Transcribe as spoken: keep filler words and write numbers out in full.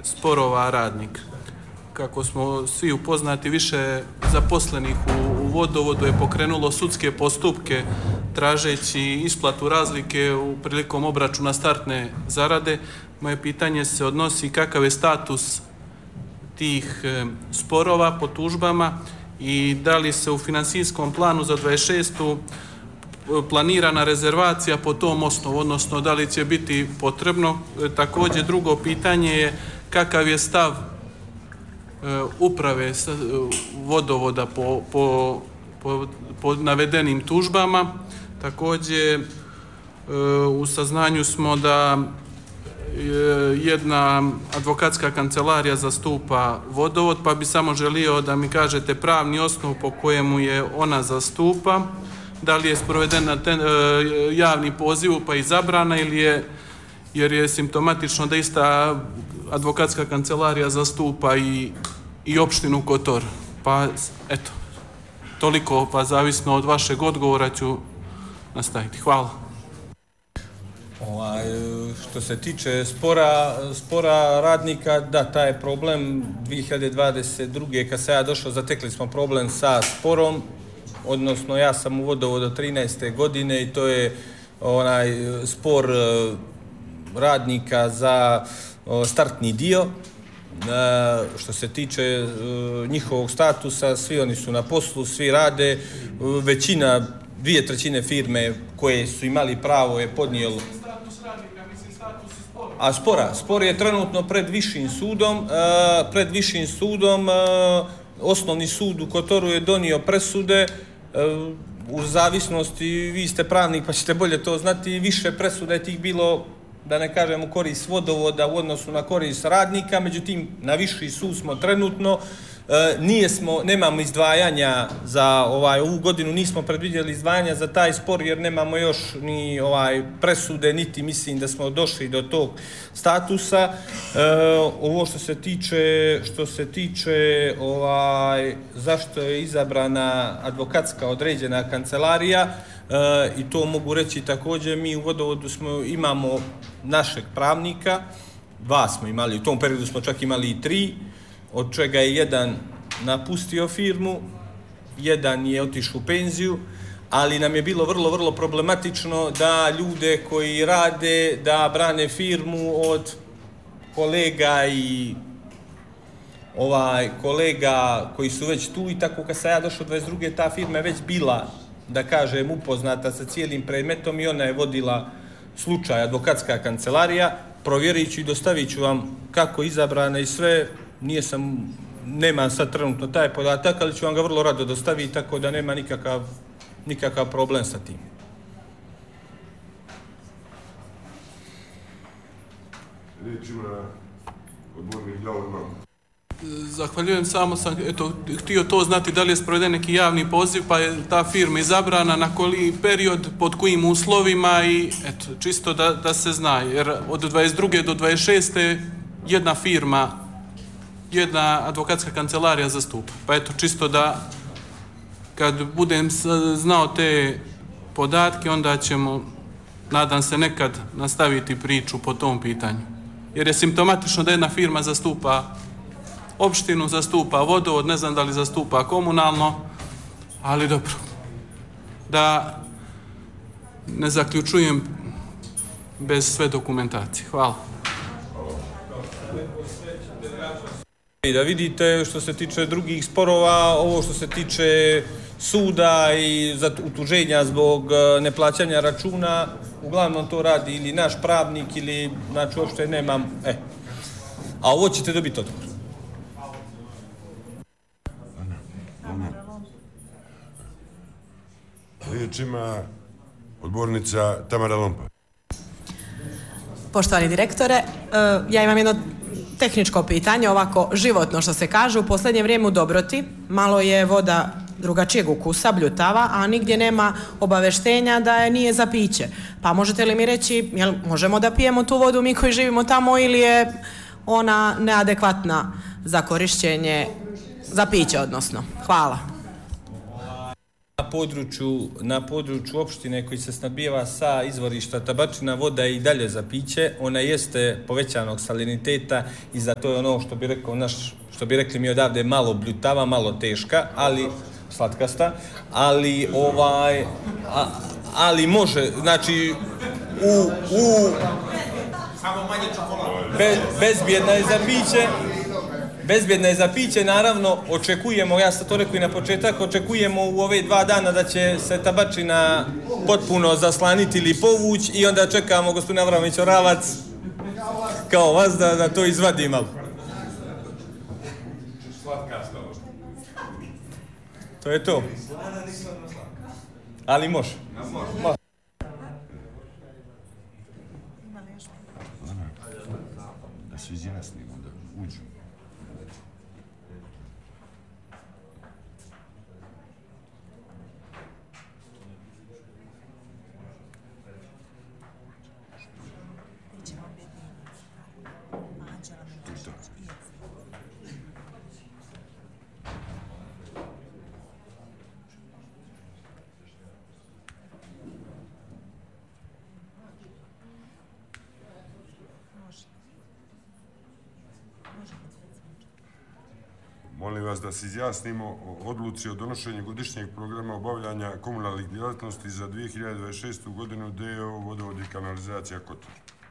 sporova radnika. Kako smo svi upoznati, više zaposlenih u, u vodovodu je pokrenulo sudske postupke tražeći isplatu razlike u prilikom obračuna startne zarade. Moje pitanje se odnosi kakav je status tih e, sporova po tužbama i da li se u financijskom planu za dvadeset šestu planirana rezervacija po tom osnovu, odnosno da li će biti potrebno. E, također drugo pitanje je kakav je stav e, uprave sa, e, vodovoda po, po, po, po navedenim tužbama. Također e, u saznanju smo da jedna advokatska kancelarija zastupa vodovod, pa bi samo želio da mi kažete pravni osnov po kojemu je ona zastupa, da li je sproveden ten, javni poziv pa izabrana ili je, jer je simptomatično da ista advokatska kancelarija zastupa i, i opštinu Kotor. Pa eto, toliko, pa zavisno od vašeg odgovora ću nastaviti. Hvala. Ovaj, što se tiče spora, spora radnika, da, taj je problem dvije hiljade dvadeset druge kad sam ja došao, zatekli smo problem sa sporom, odnosno ja sam u vodovodu trinaeste godine i to je onaj spor radnika za startni dio. Što se tiče njihovog statusa, svi oni su na poslu, svi rade, većina, dvije trećine firme koje su imali pravo je podnijelo. A spora, spor je trenutno pred višim sudom, uh, pred višim sudom, uh, osnovni sud u Kotoru je donio presude, uh, u zavisnosti, vi ste pravnik pa ćete bolje to znati, više presuda je tih bilo, da ne kažem, u korist vodovoda u odnosu na korist radnika, međutim na viši sud smo trenutno, E, nije smo, nemamo izdvajanja za ovaj, ovu godinu, nismo predvidjeli izdvajanja za taj spor jer nemamo još ni ovaj, presude, niti mislim da smo došli do tog statusa. E, ovo što se tiče, što se tiče ovaj, zašto je izabrana advokatska određena kancelarija, e, i to mogu reći također, mi u vodovodu smo, imamo našeg pravnika, dva smo imali, u tom periodu smo čak imali i tri, od čega je jedan napustio firmu, jedan je otišao u penziju, ali nam je bilo vrlo, vrlo problematično da ljude koji rade, da brane firmu od kolega i ovaj kolega koji su već tu i tako kad sam ja došao dvadeset druge ta firma je već bila, da kažem, upoznata sa cijelim predmetom i ona je vodila slučaj advokatska kancelarija. Provjerit ću i dostavit ću vam kako izabrana i sve. Nije sam, nemam sad trenutno taj podatak, ali ću vam ga vrlo rado dostaviti, tako da nema nikakav, nikakav problem sa tim. Riječ ima odbornik Jalovan. Zahvaljujem, samo sam eto, htio to znati da li je sproveden neki javni poziv, pa je ta firma izabrana na koji period, pod kojim uslovima i eto, čisto da, da se zna, jer od dvadeset druge do dvadeset šeste jedna firma, jedna advokatska kancelarija zastupa. Pa eto, čisto da kad budem znao te podatke, onda ćemo, nadam se, nekad nastaviti priču po tom pitanju. Jer je simptomatično da jedna firma zastupa opštinu, zastupa vodovod, ne znam da li zastupa komunalno, ali dobro. Da ne zaključujem bez sve dokumentacije. Hvala. I da vidite što se tiče drugih sporova, ovo što se tiče suda i utuženja zbog neplaćanja računa, uglavnom to radi ili naš pravnik ili, znači, uopšte nemam, e. A ovo ćete dobiti odgovor. Riječ ima odbornica Tamara Lompa. Poštovani direktore, ja imam jedno tehničko pitanje, ovako životno što se kaže. U posljednje vrijeme u Dobroti malo je voda drugačijeg ukusa, bljutava, a nigdje nema obaveštenja da je nije za piće. Pa možete li mi reći, jel možemo da pijemo tu vodu mi koji živimo tamo ili je ona neadekvatna za korišćenje, za piće odnosno? Hvala. na području, na području opštine koji se snabdijeva sa izvorišta Tabačina voda je i dalje za piće. Ona jeste povećanog saliniteta i zato je ono što bi rekao naš, što bi rekli mi odavde malo bljutava, malo teška, ali slatkasta, ali ovaj a, ali može, znači u u samo manje čokolade. Be, bezbjedna je za piće. Bezbjedna je za piće, naravno, očekujemo, ja sam to rekao i na početak, očekujemo u ove dva dana da će se Tabačina potpuno zaslaniti ili povući i onda čekamo gospodina Avramović Oravac kao vas da, da to izvadi malo. To je to. Ali može. Može. Da se izjasnimo, da uđu. Molim vas da se izjasnimo o odluci o donošenju godišnjeg programa obavljanja komunalnih djelatnosti za dvije hiljade dvadeset šestu godinu D O Vodovod i kanalizacija Kotor.